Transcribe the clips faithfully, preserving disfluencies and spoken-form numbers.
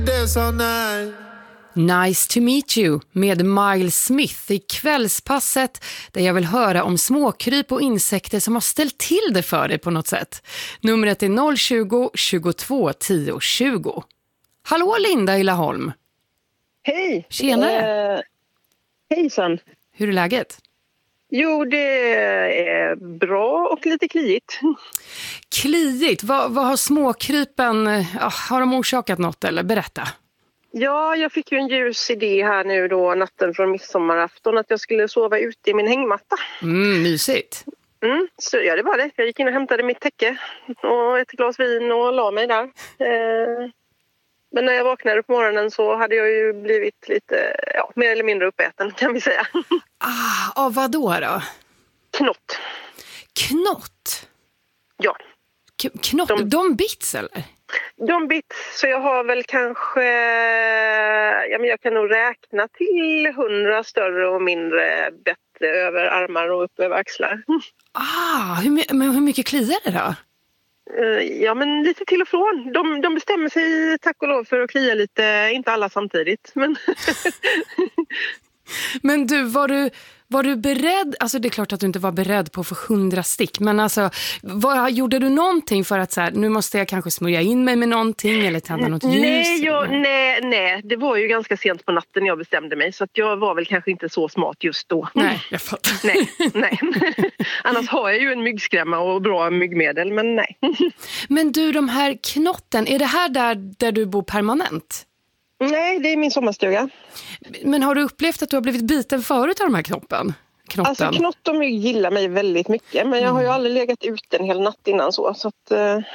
Nice to meet you med Miles Smith i kvällspasset där jag vill höra om småkryp och insekter som har ställt till det för dig på något sätt. Numret är noll tjugo, tjugotvå, tio, tjugo. Hallå Linda i Laholm. Hej. Tjenare. Eh, hejsan. Hur är läget? Jo, det är bra och lite kliigt. Kliigt? Vad, vad har småkrypen, ja, har de orsakat något eller? Berätta. Ja, jag fick ju en ljus idé här nu då natten från midsommarafton att jag skulle sova ute i min hängmatta. Mm, mysigt. Mm, så ja, det var det. Jag gick in och hämtade mitt täcke och ett glas vin och la mig där. Eh, men när jag vaknade på morgonen så hade jag ju blivit lite, ja, mer eller mindre uppäten kan vi säga. Ah, av vad då då? Knott. Knott? Ja. K- knott? De, de bits eller? De bits, så jag har väl kanske, ja men jag kan nog räkna till hundra större och mindre bättre över armar och upp över axlar. Ah, hur, men hur mycket kliar det då? Ja men lite till och från. De, de bestämmer sig tack och lov för att klia lite, inte alla samtidigt. Men, men du, var du, var du beredd, alltså det är klart att du inte var beredd på för hundra stick, men alltså, vad, gjorde du någonting för att så här, nu måste jag kanske smörja in mig med någonting eller tända något ljus? Nej, jag, nej, nej, det var ju ganska sent på natten jag bestämde mig så att jag var väl kanske inte så smart just då. Nej, jag fattar. Nej, nej. Annars har jag ju en myggskrämma och bra myggmedel, men nej. Men du, de här knotten, är det här där, där du bor permanent? Nej, det är min sommarstuga. Men har du upplevt att du har blivit biten förut av de här knoppen? Knotten? Alltså knott och mygg gillar mig väldigt mycket. Men jag har ju aldrig legat ute en hel natt innan så. så att,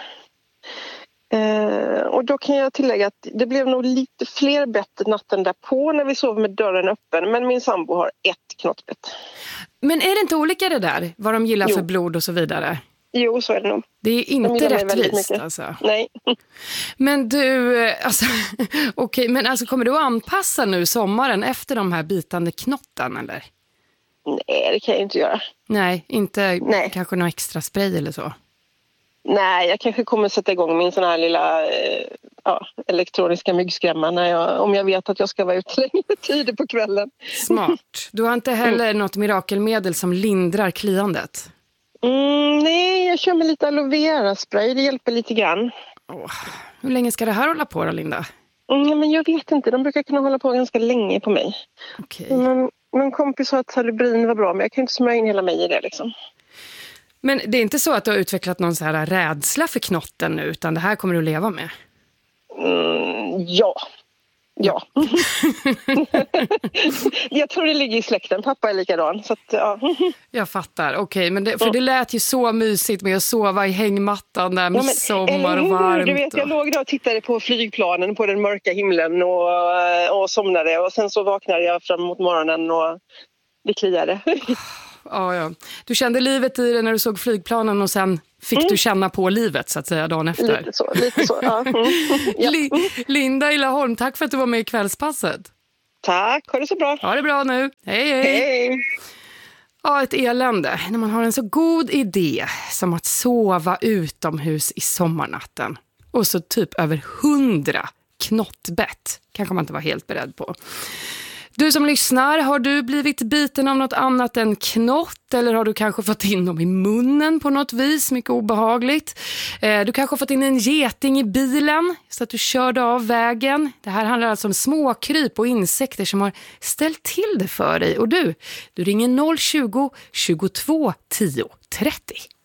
eh, och då kan jag tillägga att det blev nog lite fler bett natten därpå när vi sov med dörren öppen. Men min sambo har ett knottbett. Men är det inte olika det där? Vad de gillar Jo. för blod och så vidare? Jo, så är det nog. Det är inte rättvist alltså. Nej. Men du, alltså, okej, okay, men alltså kommer du att anpassa nu sommaren efter de här bitande knotten eller? Nej, det kan jag inte göra. Nej, inte Nej. Kanske någon extra spray eller så? Nej, jag kanske kommer sätta igång min sån här lilla eh, ja, elektroniska myggskrämma när jag, om jag vet att jag ska vara ute längre tider på kvällen. Smart. Du har inte heller mm. något mirakelmedel som lindrar kliandet? Mm, nej, jag kör med lite aloe vera spray. Det hjälper lite grann. Oh, hur länge ska det här hålla på då, Linda? Mm, men jag vet inte. De brukar kunna hålla på ganska länge på mig. Okay. Men, min kompis sa att salubrin var bra, men jag kan inte smörja in hela mig i det liksom. Men det är inte så att du har utvecklat någon så här rädsla för knotten nu, utan det här kommer du att leva med? Mm, ja. Ja. Jag tror det ligger i släkten. Pappa är likadan. Så att, ja. Jag fattar. Okej, okay, men det, för det lät ju så mysigt med att sova i hängmattan där med ja, sommar och varmt. Du vet, jag låg där och tittade på flygplanen på den mörka himlen och, och somnade. Och sen så vaknade jag fram mot morgonen och det kliade. Ja, ja. Du kände livet i det när du såg flygplanen och sen fick mm. du känna på livet så att säga dagen efter. Lite så, lite så. Ja. Mm. Ja. Linda i Laholm, tack för att du var med i kvällspasset. Tack, ha det så bra. Ha det bra nu. Hej, hej. Hej. Ja, ett elände när man har en så god idé som att sova utomhus i sommarnatten. Och så typ över hundra knottbett. Kanske man inte var helt beredd på. Du som lyssnar, har du blivit biten av något annat än knott eller har du kanske fått in dem i munnen på något vis, mycket obehagligt. Eh, du kanske har fått in en geting i bilen så att du körde av vägen. Det här handlar alltså om småkryp och insekter som har ställt till det för dig. Och du, du ringer noll tjugo, tjugotvå, tio, trettio.